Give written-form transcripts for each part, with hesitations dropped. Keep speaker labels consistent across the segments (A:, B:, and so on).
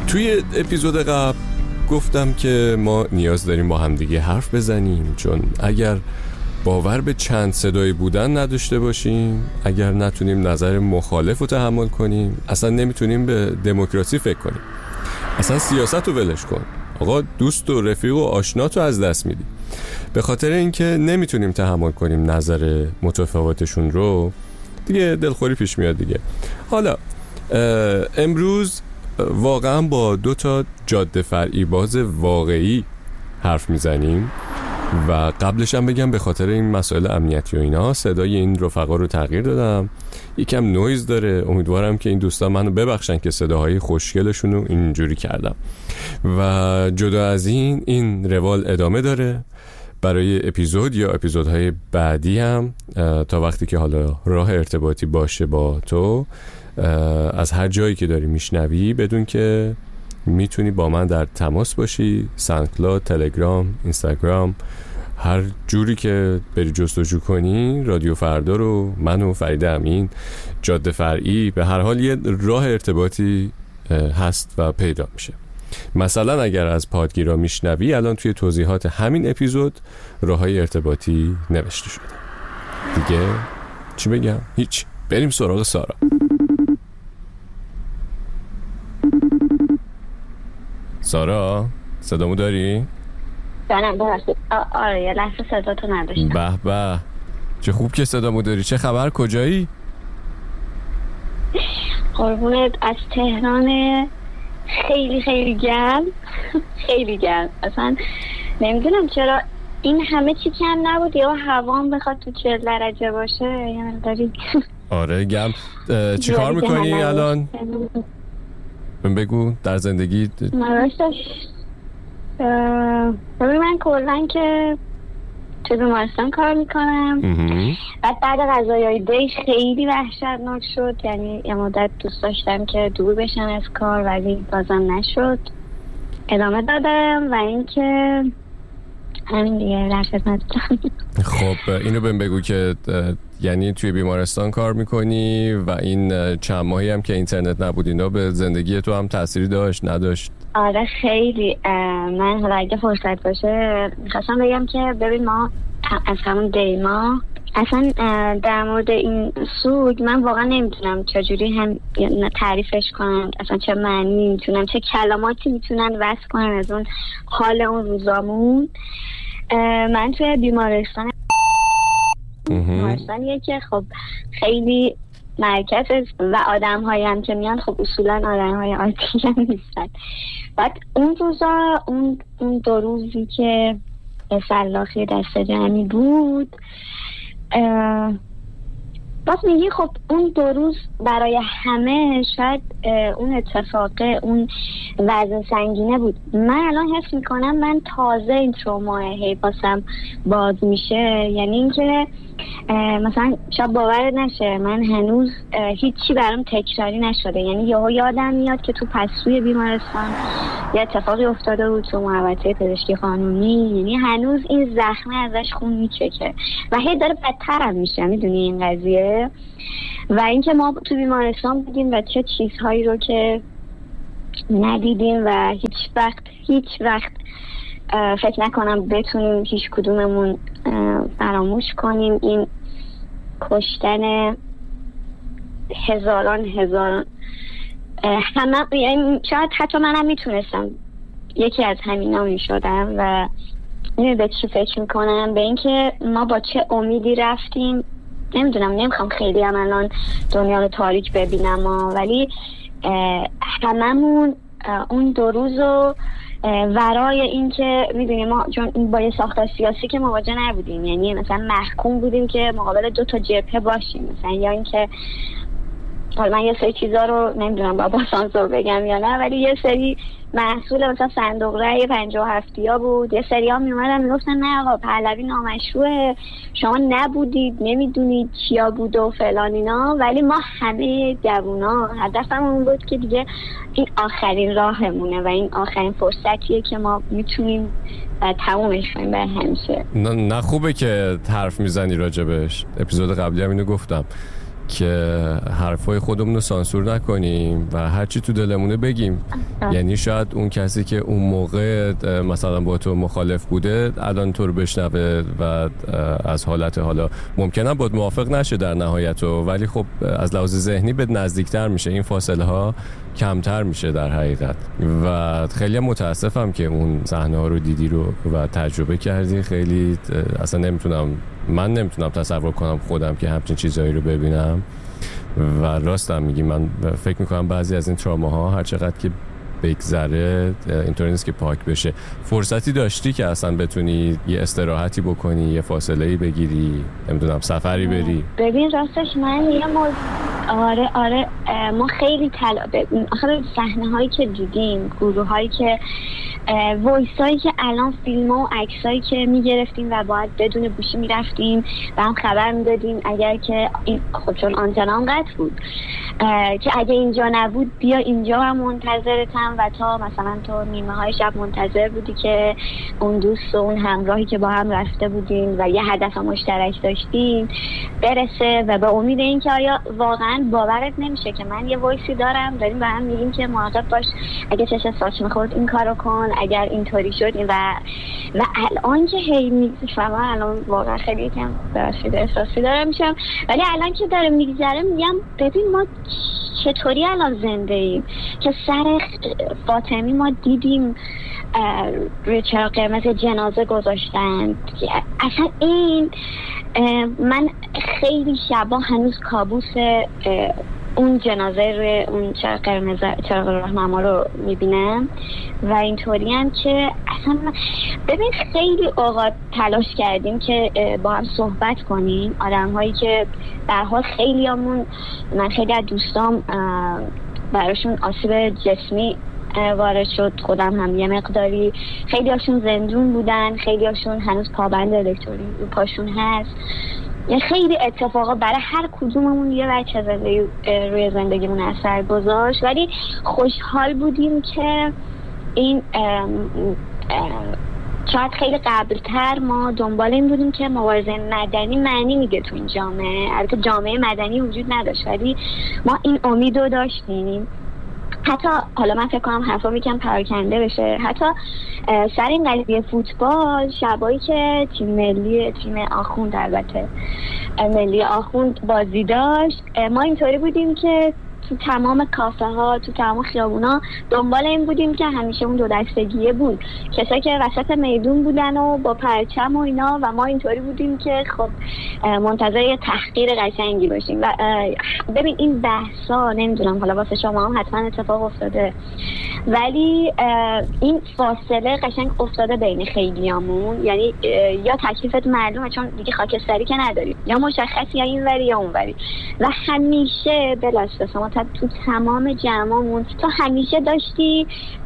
A: توی اپیزود قبل گفتم که ما نیاز داریم با همدیگه حرف بزنیم، چون اگر باور به چند صدایی بودن نداشته باشیم، اگر نتونیم نظر مخالف رو تحمل کنیم، اصلا نمیتونیم به دموکراسی فکر کنیم. اصلا سیاست رو ولش کن، آقا دوست و رفیق و آشنات رو از دست میدی. به خاطر اینکه نمیتونیم تحمل کنیم نظر متفاوتشون رو، دیگه دلخوری پیش میاد دیگه. حالا امروز واقعا با 2 تا جاده فرعی باز واقعی حرف میزنیم و قبلش هم بگم به خاطر این مسائل امنیتی و اینا صدای این رفقا رو تغییر دادم، یکم نویز داره. امیدوارم که این دوستان منو ببخشن که صداهای خوشگلشون رو اینجوری کردم. و جدا از این روال ادامه داره برای اپیزود یا اپیزودهای بعدی هم، تا وقتی که حالا راه ارتباطی باشه با تو از هر جایی که داری میشنوی، بدون که میتونی با من در تماس باشی. ساندکلاود، تلگرام، اینستاگرام، هر جوری که بری جستجو کنی رادیو فردا رو، من و فرید امین، جاده فرعی، به هر حال یه راه ارتباطی هست و پیدا میشه. مثلا اگر از پادگیرا میشنوی، الان توی توضیحات همین اپیزود راههای ارتباطی نوشته شده. دیگه چی بگم؟ هیچ، بریم سراغ سارا. سارا صدامو داری؟
B: جانم درسته. آره یه لحظه صداتو نداشتم.
A: به به، چه خوب که صدامو داری. چه خبر؟ کجایی؟
B: قربونت، از تهران. خیلی خیلی گرم. خیلی گرم، اصلا نمیدونم چرا این همه چی کم نبود یا هوام بخواد تو 40 درجه باشه. یعنی داری
A: آره گرم. چی کار میکنی الان؟ بگو در زندگی.
B: من کلن که تو بیمارستان کار میکنم. بعد غذایای دیش خیلی وحشتناک شد، یعنی یه مدت دوست داشتم که دور بشم از کار ولی بازم نشد، ادامه دادم و اینکه همین دیگه لحظت ندادم.
A: خب اینو بهم بگو که یعنی توی بیمارستان کار میکنی و این چند ماهی هم که اینترنت نبود اینا به زندگی تو هم تأثیری داشت نداشت؟
B: آره خیلی. من حالا اگه فرصت باشه میخواستم بگم که ببین ما از همون دیما اصلا در مورد این سوگ من واقعا نمیتونم چجوری هم تعریفش کنم، اصلا چه معنی میتونم، چه کلماتی میتونن وصف کنن از اون حال اون روزامون. من توی بیمارستانیه که خب خیلی مرکز و آدم هایی هم که میان خب اصولا آدم های عادی هم نیستن. بعد اون روزا اون 2 روزی که سلاخی دست جمعی بود، باز میگی خب اون 2 روز برای همه شاید اون اتفاقه، اون وزن سنگینه بود. من الان حس میکنم من تازه این تروماه باسم باز میشه، یعنی اینکه مثلا شاید باور نشه من هنوز هیچی برام تکراری نشده. یعنی یادم میاد که تو پسوی بیمارستان یه اتفاقی افتاده بود تو محوطه پزشکی قانونی، یعنی هنوز این زخمه ازش خون میچکه و هی داره بدتر هم میشه، میدونی این قضیه. و اینکه ما تو بیمارستان بودیم و چه چیزهایی رو که ندیدیم و هیچ وقت فکر نکنم بتونیم هیچ کدوممون فراموش کنیم. این کشتن هزاران همه، یعنی شاید حتی منم میتونستم یکی از همینا میشدم. و به چی فکر میکنم؟ به اینکه ما با چه امیدی رفتیم. نمیدونم، نمیخوام خیلی هم الان دنیا رو تاریک ببینم ولی هممون اون 2 روزو ورای این که میدونی ما چون با یه ساختار سیاسی که مواجه نبودیم، یعنی مثلا محکوم بودیم که مقابل 2 تا جبهه باشیم، مثلا یا اینکه حالا من یه سری چیزا رو نمیدونم با سانسور بگم یا نه، ولی یه سری محصول مثلا صندوق رأی 57 بود، یه سری ها میومدن میگفتن نه آقا پهلوی نامشروعه، شما نبودید نمیدونید چیا بود و فلان اینا. ولی ما همه جوونا هدفمون بود که دیگه این آخرین راهمونه و این آخرین فرصتیه که ما میتونیم تمومش کنیم به همیشه.
A: نه خوبه که حرف میزنی راجبش. اپیزود قبلی هم اینو گفتم که حرفای خودمون رو سانسور نکنیم و هرچی تو دلمونه بگیم. یعنی شاید اون کسی که اون موقع مثلا با تو مخالف بوده الان تو رو بشنوه و از حالت حالا ممکنه باید موافق نشه در نهایت، ولی خب از لحاظ ذهنی به نزدیکتر میشه، این فاصله ها کمتر میشه در حقیقت. و خیلی متاسفم که اون صحنه ها رو دیدی رو و تجربه کردی. خیلی اصلا من نمیتونم تصور کنم خودم که همچین چیزایی رو ببینم و راستم میگی من فکر میکنم بعضی از این تراماها هر چقدر که بگذره اینطوری نیست که پاک بشه. فرصتی داشتی که اصلا بتونی یه استراحتی بکنی، یه فاصله‌ای بگیری، نمیدونم سفری بری؟
B: ببین راستش من یه آره ما خیلی آخه صحنه هایی که دیدیم، گروه هایی که وایس هایی که الان فیلم ها و عکس هایی که میگرفتیم و باید بدون گوشی میرفتیم و هم خبر میدادیم اگر که خب چون آنتنام قطع بود که اگه اینجا نبود بیا اینجا هم منتظرتم و تا مثلا تو نیمه های شب منتظر بودی که اون دوست و اون همراهی که با هم رفته بودیم و یه هدف مشترک داشتیم برسه و به امید این که آیا واقعا باورت نمیشه که من یه وایسی داریم به هم میگیم که مراقب باش اگه چش ساچ میخورد این کارو کن، اگر اینطوری شد و الان که هی میگذارم الان واقعا خیلی کم احساسی دارم میشم، ولی الان که داره میگذره میگم ببین ما چطوری الان زنده ایم که سر فاطمی ما دیدیم روی چراغ قرمز جنازه گذاشتن. اصلا این من خیلی شبا هنوز کابوس اون جنازه روی اون چراغ راهنما رو میبینم و اینطوری هم که اصلا ببین خیلی اوقات تلاش کردیم که با هم صحبت کنیم، آدم هایی که در حال من خیلی از دوستام براشون آسیب جسمی وارد شد، خودم هم یه مقداری، خیلی هاشون زندون بودن، خیلی هاشون هنوز پابند الکترونی رو پاشون هست. خیلی اتفاقا برای هر کدوممون یه بچه روی زندگیمون اثر گذاشت، ولی خوشحال بودیم که این شاید خیلی قبلتر ما دنبال این بودیم که مبارزه مدنی معنی میده تو این جامعه. البته جامعه مدنی وجود نداشت ولی ما این امید رو داشتیم. حتی حالا من فکر کنم حرفا میکنم پراکنده بشه، حتی سر این قضیه فوتبال شبایی که تیم آخوند البته ملی آخوند بازی داشت، ما اینطوری بودیم که تو تمام کافه ها، تو تمام خیابونا دنبال این بودیم که همیشه اون دو دستگیه بود، کسایی که وسط میدون بودن و با پرچم و اینا، و ما اینطوری بودیم که خب منتظر یه تحقیر قشنگی باشیم. و ببین این بحثا نمیدونم حالا واسه شما هم حتما اتفاق افتاده، ولی این فاصله قشنگ افتاده بین خیلیامون، یعنی یا تکلیفت معلومه چون دیگه خاکستری که نداریم، یا مشخصی یا این وری یا اون وری، و همیشه بلاسه ما تو تمام جمعمون تو همیشه داشتی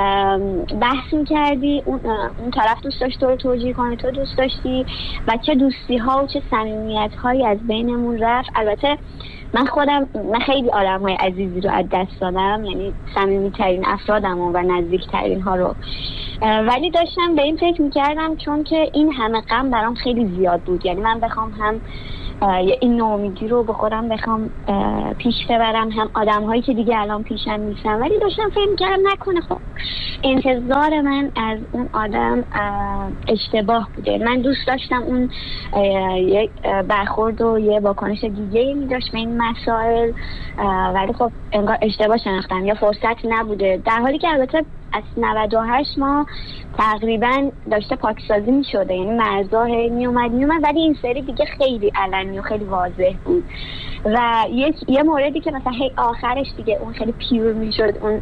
B: بحث می‌کردی، اون طرف دوست داشت تو رو توجیه کنه، تو دوست داشتی، و چه دوستی ها و چه صمیمیت هایی از بینمون رفت. البته من خیلی آدم های عزیزی رو از دست دادم، یعنی صمیمی ترین افرادم و نزدیک ترین ها رو، ولی داشتم به این فکر میکردم چون که این همه غم برام خیلی زیاد بود، یعنی من بخوام هم این ناامیدی رو به خودم بخوام پیش ببرم، هم آدم هایی که دیگه الان پیشم نیستن، ولی داشتم فکر میکردم نکنه خب انتظار من از اون آدم اشتباه بوده. من دوست داشتم اون یک برخورد و یه واکنش دیگه می داشت به این مسائل، ولی خب انگار اشتباه شناختم یا فرصت نبوده، در حالی که البته از 98 ما تقریبا داشته پاکسازی می شده، یعنی مرزا می اومد ولی این سری دیگه خیلی علنی و خیلی واضح بود. و یه موردی که مثلا هی آخرش دیگه اون خیلی پیور می شد، اون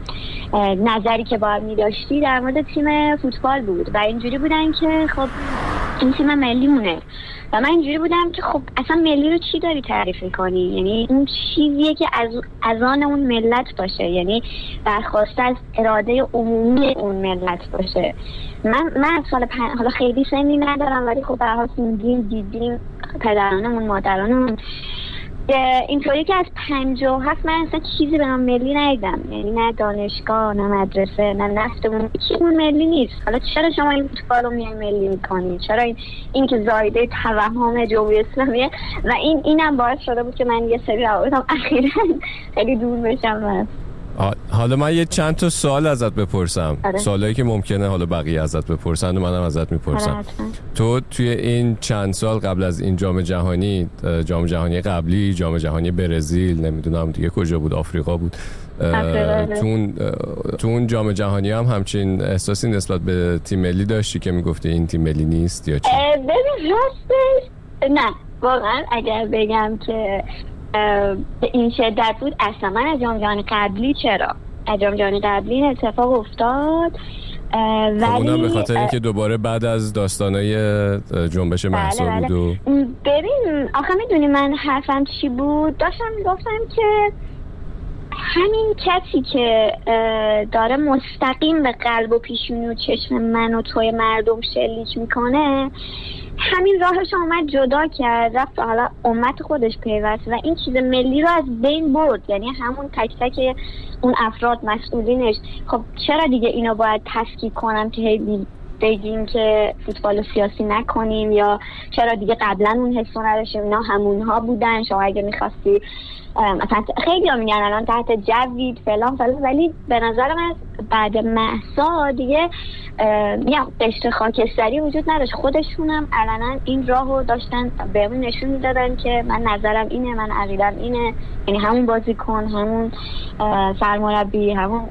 B: نظری که باید می داشتی در مورد تیم فوتبال بود و اینجوری بودن که خب این تیم ملی مونه، و من اینجوری بودم که خب اصلا ملی رو چی داری تعریف میکنی؟ یعنی اون چیزیه که از آن اون ملت باشه، یعنی برخواسته از اراده عمومی اون ملت باشه. من از سال حالا خیلی سنی ندارم، ولی خب به هر حال دیدیم پدرانمون، مادرانمون اینطوری که از 57 من اصلا چیزی به نام ملی ندیدم، یعنی نه دانشگاه نه مدرسه نه نفتمون چیزمون ملی نیست. حالا چرا شما این فوتبال رو میای ملی میکنید؟ چرا این که زایده توهم جمهوری اسلامیه و اینم باعث شده بود که من یه سری روابطم اخیراً خیلی دور بشم.
A: حالا من یه چند تا سوال ازت بپرسم. سوالایی که ممکنه حالا بقیه ازت بپرسن و منم ازت میپرسم. تو توی این چند سال قبل از این جام جهانی قبلی، جام جهانی برزیل، نمیدونم دیگه کجا بود، آفریقا بود، تو اون جام جهانی هم همچین احساسی نسبت به تیم ملی داشتی که میگفتی این تیم ملی نیست یا چی؟
B: ببین راستش نه، واقعا اگر بگم که این شدت بود اصلا من از جام جهانی قبلی از جام جهانی قبلی اتفاق افتاد، ولی
A: اونم به خاطر اینکه دوباره بعد از داستانای جنبش مهسا بود و
B: ببین آخه میدونی من حرفم چی بود؟ داشتم میگفتم که همین کسی که داره مستقیم به قلب و پیشونی و چشم من و توی مردم شلیک میکنه، همین راهش اومد جدا کرد، رفت حالا امت خودش پیوست و این چیز ملی رو از بین برد. یعنی همون تک تک اون افراد مسئولینش. خب چرا دیگه اینو باید تفکیک کنم که هی بگیم که فوتبال سیاسی نکنیم، یا چرا دیگه قبلا اون حسو نداشتیم؟ اینا همونها بودن. شما اگه میخواستی مثلا خیلی ها میگن الان تحت جوید فلان، ولی به نظر من بعد مهسا دیگه قشر خاکستری وجود نداشت. خودشونم علنا این راهو داشتن بهمون نشون میدادن که من نظرم اینه، من عقیدم اینه، یعنی همون بازیکن، همون سرمربی، همون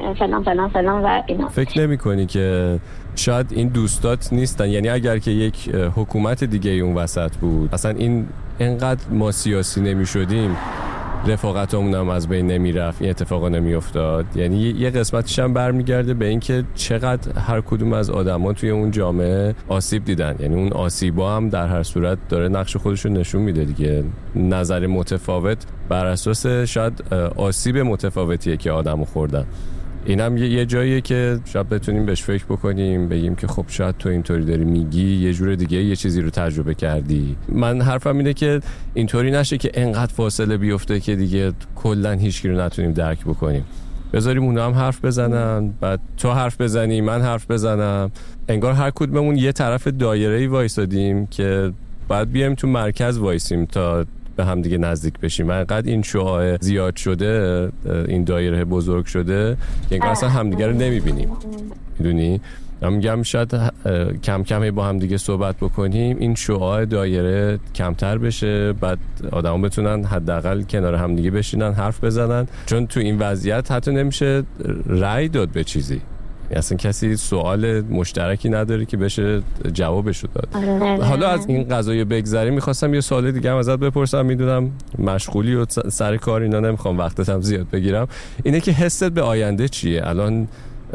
B: فلان و اینا.
A: فکر نمی کنی که شاید این دوستات نیستن؟ یعنی اگر که یک حکومت دیگه اون وسط بود، اصلا این اینقدر ما سیاسی نمی شدیم، رفاقتمون هم از بین نمی رفت، این اتفاقا نمی افتاد. یعنی یه قسمتش هم برمیگرده به این که چقدر هر کدوم از آدما توی اون جامعه آسیب دیدن. یعنی اون آسیبا هم در هر صورت داره نقش خودش رو نشون میده دیگه. نظر متفاوت بر اساس شاید آسیب متفاوتیه که آدمو خوردن. اینم یه جاییه که شاید بتونیم بهش فکر بکنیم، بگیم که خب شاید تو اینطوری داری میگی، یه جور دیگه یه چیزی رو تجربه کردی. من حرفم اینه که اینطوری نشه که انقدر فاصله بیفته که دیگه کلا هیچکی رو نتونیم درک بکنیم. بذاریم اونا هم حرف بزنن، بعد تو حرف بزنی، من حرف بزنم، انگار هر کدوممون یه طرف دایره‌ای وایسادیم که بعد بیایم تو مرکز وایسیم تا به هم دیگه نزدیک بشیم. انقدر این شعاع زیاد شده، این دایره بزرگ شده که انگار اصلا همدیگه رو نمیبینیم. میدونی؟ من میگم شاید کم کم با هم دیگه صحبت بکنیم، این شعاع دایره کمتر بشه، بعد آدما بتونن حداقل کنار هم دیگه بشینن حرف بزنن. چون تو این وضعیت حتی نمیشه رأی داد به چیزی، اصلا کسی سوال مشترکی نداره که بشه جوابشو داد. حالا از این قضایه بگذریم، میخواستم یه سوال دیگه هم ازت بپرسم. میدونم مشغولی و سر کار اینا، نمیخوام وقتت هم زیاد بگیرم. اینه که حست به آینده چیه؟ الان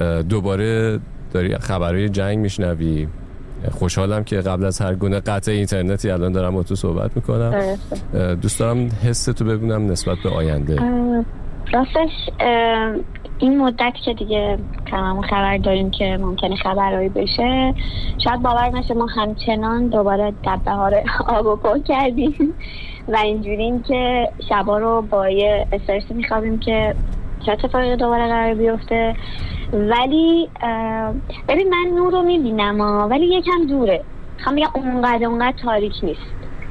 A: دوباره داری خبرهای جنگ میشنوی، خوشحالم که قبل از هر گونه قطع اینترنتی الان دارم با تو صحبت میکنم. دوست دارم حستو ببینم نسبت به آینده.
B: راستش این مدت که دیگه تمام خبر داریم که ممکنه خبرهایی بشه، شاید باور نشه ما همچنان دوباره دبه ها رو آب و پا کردیم و اینجوریم که شبا رو با یه استرسی میخوابیم که چه اتفاقی دوباره قرار بیفته. ولی ببین من نور رو میبینم ولی یکم دوره. میخوام بگم اونقدر تاریک نیست.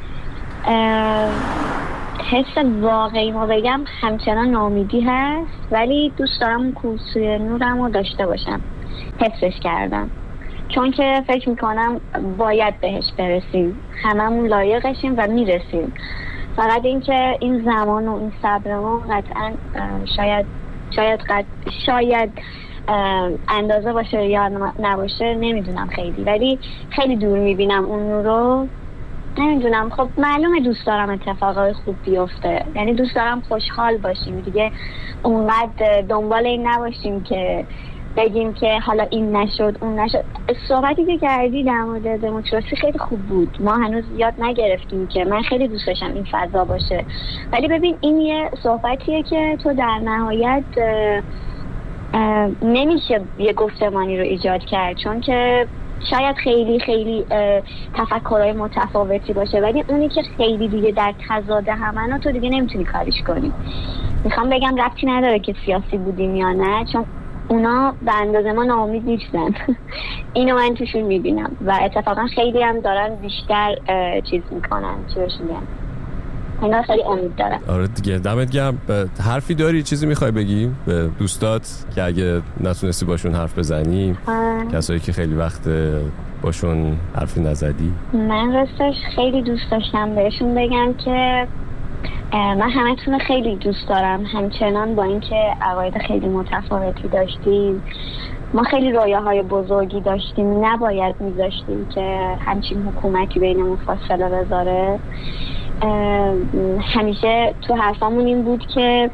B: حس واقعی ما بگم همچنان ناامیدی هست، ولی دوست دارم اون کوسوی نورم رو داشته باشم. حسش کردم، چون که فکر میکنم باید بهش برسیم، هممون لایقشیم و میرسیم. فقط این که این زمان و این صبر ما قطعا شاید اندازه باشه یا نباشه، نمیدونم خیلی، ولی خیلی دور میبینم اون نور رو. نمیدونم، خب معلومه دوست دارم اتفاقای خوب بیفته، یعنی دوست دارم خوشحال باشیم دیگه، اونقدر دنبال این نباشیم که بگیم که حالا این نشد اون نشد. صحبتی که کردی در مورد دموکراسی خیلی خوب بود، ما هنوز یاد نگرفتیم که من خیلی دوست داشتم این فضا باشه، ولی ببین این یه صحبتیه که تو در نهایت نمیشه یه گفتمانی رو ایجاد کرد، چون که شاید خیلی خیلی تفکرهای متفاوتی باشه، ولی اونی که خیلی دیگه در تضاد همن تو دیگه نمیتونی کاریش کنی. میخوام بگم ربطی نداره که سیاسی بودیم یا نه، چون اونا به اندازه ما ناامید نیستن. اینو من توشون میبینم و اتفاقا خیلی هم دارن بیشتر چیز میکنن، چی بهش میگن، اینا خیلی امید دارن.
A: آره دیگه، دمت گرم. حرفی داری، چیزی میخوای بگی به دوستات که اگه نتونستی باشون حرف بزنی، کسایی که خیلی وقت باشون حرفی نزدی؟
B: من راستش خیلی دوست داشتم بهشون بگم که من همتون خیلی دوست دارم، همچنان با اینکه عقاید خیلی متفاوتی داشتیم، ما خیلی رویاهای بزرگی داشتیم، نباید میذاشتیم که همچین حکومتی بینمون فاصله بذاره. همیشه تو حرفامون این بود که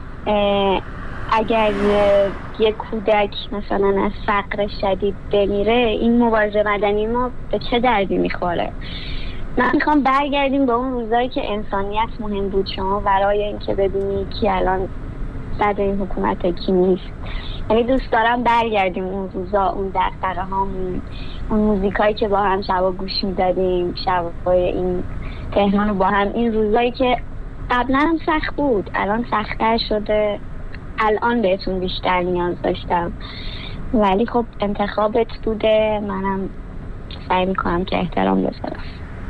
B: اگر یک کودک مثلا از فقر شدید بمیره، این مبارزه مدنی ما به چه دردی میخوره؟ من میخوام برگردیم به اون روزایی که انسانیت مهم بود، شما برای اینکه ببینی کی الان صد این حکومت کی نیست. یعنی دوست دارم برگردیم اون روزا، اون دغدغه هامون، اون موزیکایی که با هم شبا گوش میدادیم، شبای این تهران رو با هم، این روزایی که قبلا هم سخت بود الان سخت‌تر شده، الان بهتون بیشتر نیاز داشتم، ولی خب انتخابت بوده، منم سعی میکنم که احترام بذارم.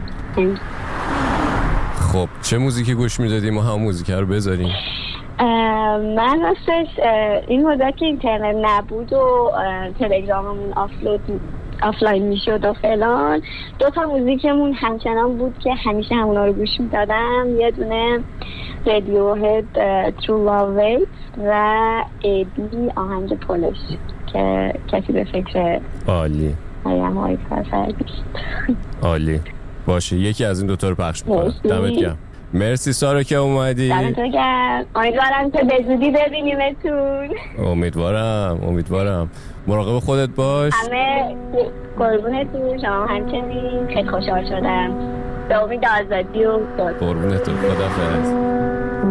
A: خب چه موزیکی گوش میدادی؟ ما هم موزیک رو بذاریم.
B: من راستش این مدت که اینترنت نبود و تلگراممون آفلاین میشد و فلان، 2 تا موزیکمون همچنان بود که همیشه همونا رو گوش میدادم. یه دونه رادیوهد True Love Waits و ایبی آهنگ پولش که کسی به فکر
A: عالی
B: های کار
A: عالی باشه، یکی از این 2 تا رو پخش میکنم. دمت گرم. مرسی سارا که اومدی.
B: دمت گرم. امیدوارم که به زودی ببینیمتون.
A: امیدوارم. مراقب خودت باش.
B: همه قربونتون، شما همچنین. خیلی خوشحال شدم. به امید آزادی و
A: قربونتون. خداحافظ.